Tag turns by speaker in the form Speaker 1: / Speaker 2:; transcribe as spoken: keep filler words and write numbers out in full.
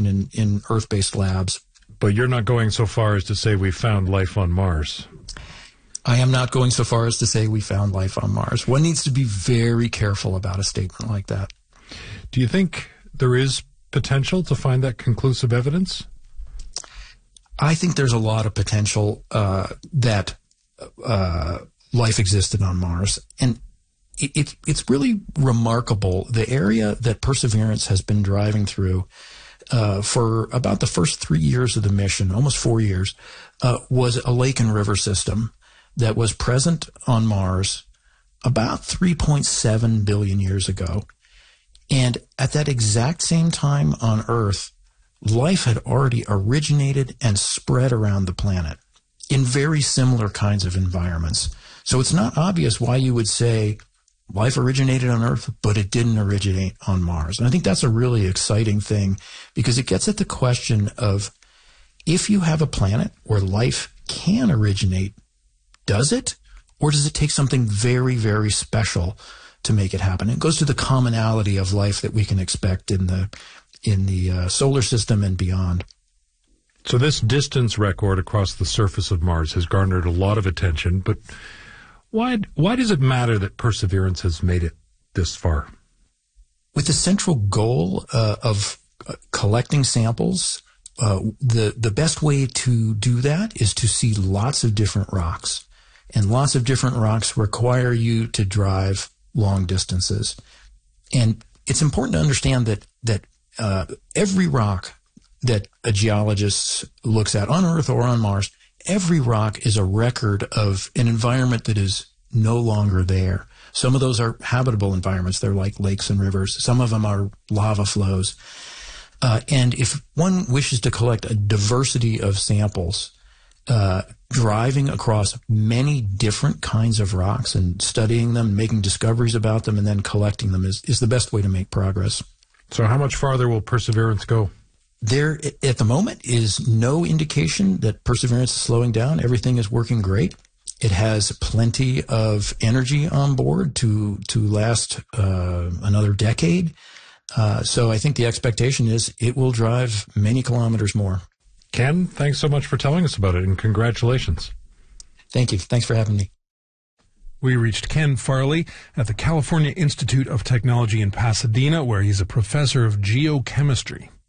Speaker 1: information in, in Earth-based labs.
Speaker 2: But you're not going so far as to say we found life on Mars.
Speaker 1: I am not going so far as to say we found life on Mars. One needs to be very careful about a statement like that.
Speaker 2: Do you think there is potential to find that conclusive evidence?
Speaker 1: I think there's a lot of potential uh, that uh, life existed on Mars. And it, it, it's really remarkable. The area that Perseverance has been driving through uh, for about the first three years of the mission, almost four years, uh, was a lake and river system that was present on Mars about three point seven billion years ago. And at that exact same time on Earth, life had already originated and spread around the planet in very similar kinds of environments. So it's not obvious why you would say life originated on Earth, but it didn't originate on Mars. And I think that's a really exciting thing because it gets at the question of if you have a planet where life can originate, does it? Or does it take something very, very special to make it happen? It goes to the commonality of life that we can expect in the in the uh, solar system and beyond.
Speaker 2: So this distance record across the surface of Mars has garnered a lot of attention, but why why does it matter that Perseverance has made it this far?
Speaker 1: With the central goal uh, of uh, collecting samples, uh, the the best way to do that is to see lots of different rocks. And lots of different rocks require you to drive long distances. And it's important to understand that that uh, every rock that a geologist looks at on Earth or on Mars, every rock is a record of an environment that is no longer there. Some of those are habitable environments. They're like lakes and rivers. Some of them are lava flows. Uh, and if one wishes to collect a diversity of samples, uh, driving across many different kinds of rocks and studying them, making discoveries about them, and then collecting them is, is the best way to make progress.
Speaker 2: So how much farther will Perseverance go?
Speaker 1: There, at the moment, is no indication that Perseverance is slowing down. Everything is working great. It has plenty of energy on board to to last uh, another decade. Uh, so I think the expectation is it will drive many kilometers more.
Speaker 2: Ken, thanks so much for telling us about it, and congratulations.
Speaker 1: Thank you. Thanks for having me.
Speaker 3: We reached Ken Farley at the California Institute of Technology in Pasadena, where he's a professor of geochemistry.